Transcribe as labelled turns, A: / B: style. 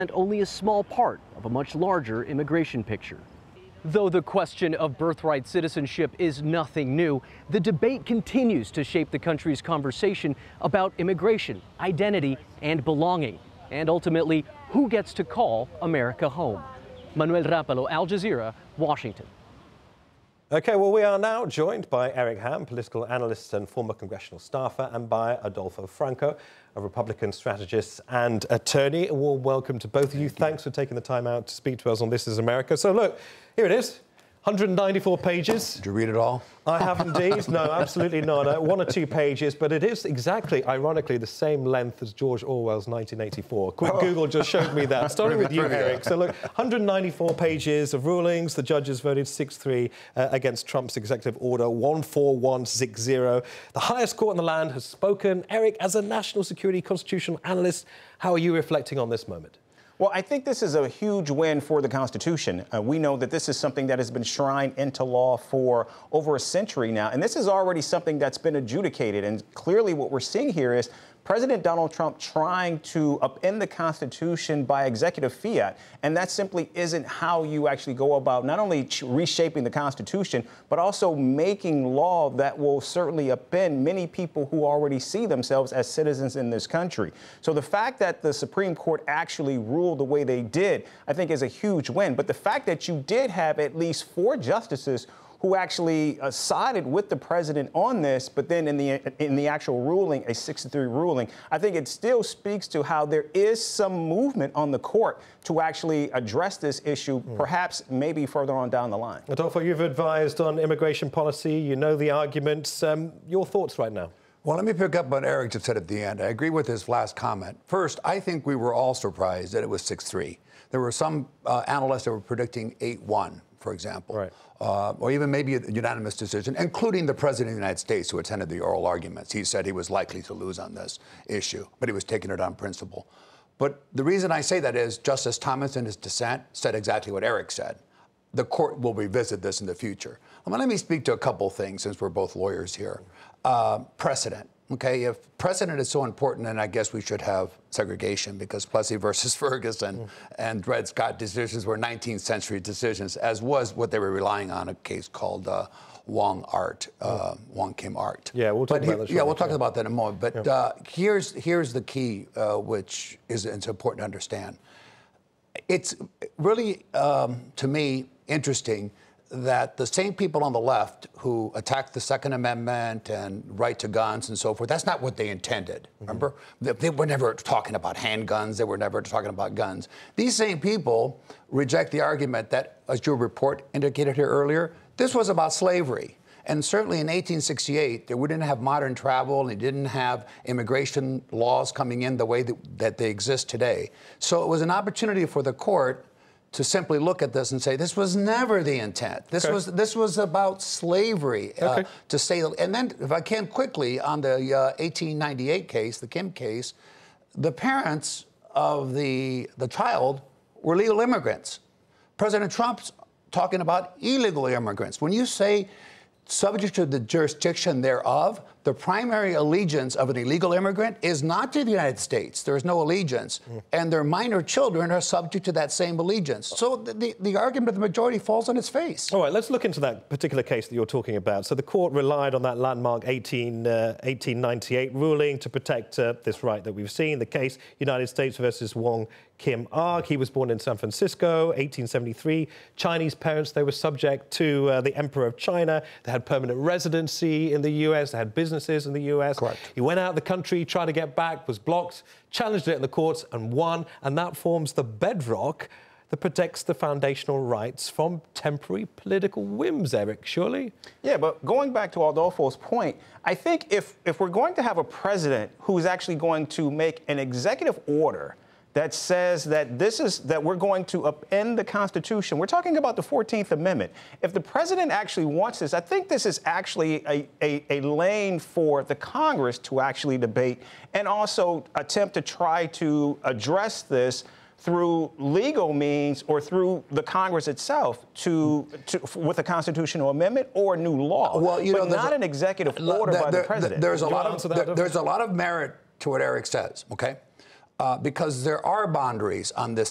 A: and only a small part of a much larger immigration picture. Though the question of birthright citizenship is nothing new, the debate continues to shape the country's conversation about immigration, identity, and belonging, and ultimately, who gets to call America home. Manuel Rapalo, Al Jazeera, Washington.
B: Okay, well, we are now joined by Eric Ham, political analyst and former congressional staffer, and by Adolfo Franco, a Republican strategist and attorney. A warm welcome to both of you. Thanks for taking the time out to speak to us on This Is America. So look, here it is. 194 pages.
C: Did you read it all?
B: I have indeed. No, absolutely not. 1 or 2 pages, but it is exactly, ironically, the same length as George Orwell's 1984. Quick Google just showed me that. Starting with you, Eric. So look, 194 pages of rulings. The judges voted 6-3 against Trump's executive order 14160. The highest court in the land has spoken. Eric, as a national security constitutional analyst, how are you reflecting on this moment?
D: Well, I think this is a huge win for the Constitution. We know that this is something that has been enshrined into law for over a century now, and this is already something that's been adjudicated. And clearly what we're seeing here is President Donald Trump trying to upend the Constitution by executive fiat, and that simply isn't how you actually go about not only reshaping the Constitution, but also making law that will certainly upend many people who already see themselves as citizens in this country. So the fact that the Supreme Court actually ruled the way they did, I think is a huge win. But the fact that you did have at least 4 justices who actually sided with the president on this, but then in the actual ruling, a 6-3 ruling, I think it still speaks to how there is some movement on the court to actually address this issue, perhaps maybe further on down the line.
B: Adolfo, you've advised on immigration policy. You know the arguments. Your thoughts right now?
C: Well, let me pick up on Eric just said at the end. I agree with his last comment. First, I think we were all surprised that it was 6-3. There were some analysts that were predicting 8-1, for example,
B: right.
C: Or even maybe a unanimous decision, including the President of the United States, who attended the oral arguments. He said he was likely to lose on this issue, but he was taking it on principle. But the reason I say that is Justice Thomas, in his dissent, said exactly what Eric said. The court will revisit this in the future. Let me speak to a couple things, since we're both lawyers here. Precedent. Okay, if precedent is so important, then I guess we should have segregation, because Plessy versus Ferguson and Dred Scott decisions were 19th century decisions, as was what they were relying on, a case called Wong Kim Ark.
B: Yeah, we'll talk about that.
C: Yeah, we'll talk about that in a moment. But here's the key, which is it's important to understand. It's really, to me, interesting that the same people on the left who attacked the Second Amendment and right to guns and so forth, that's not what they intended, remember? They were never talking about handguns. They were never talking about guns. These same people reject the argument that, as your report indicated here earlier, this was about slavery. And certainly in 1868, we didn't have modern travel, and they didn't have immigration laws coming in the way that they exist today. So it was an opportunity for the court to simply look at this and say, this was never the intent. This was about slavery, to say. And then, if I can quickly, on the 1898 case, the Kim case, the parents of the child were legal immigrants. President Trump's talking about illegal immigrants. When you say subject to the jurisdiction thereof, the primary allegiance of an illegal immigrant is not to the United States. There is no allegiance. And their minor children are subject to that same allegiance. So the argument of the majority falls on its face.
B: All right, let's look into that particular case that you're talking about. So the court relied on that landmark 1898 ruling to protect this right that we've seen. The case, United States versus Wong Kim Ark. He was born in San Francisco, 1873. Chinese parents, they were subject to the Emperor of China. They had permanent residency in the U.S. They had businesses in the U.S.
C: Correct.
B: He went out of the country, tried to get back, was blocked, challenged it in the courts and won. And that forms the bedrock that protects the foundational rights from temporary political whims, Eric, surely?
D: Yeah, but going back to Adolfo's point, I think if we're going to have a president who's actually going to make an executive order that says that we're going to upend the Constitution. We're talking about the 14th Amendment. If the president actually wants this, I think this is actually a lane for the Congress to actually debate and also attempt to try to address this through legal means or through the Congress itself with a constitutional amendment or a new law. Well, you know, not an executive order by the president.
C: There's a lot of merit to what Eric says, okay? Because there are boundaries on this